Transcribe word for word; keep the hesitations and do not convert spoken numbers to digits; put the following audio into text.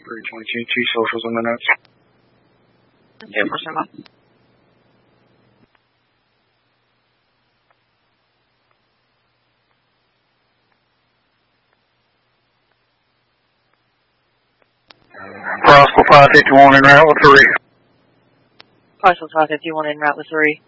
three twenty-two, two socials on the notes. Yeah, percent up. Roscoe five fifty-one en route with three. Roscoe five fifty-one en route with three.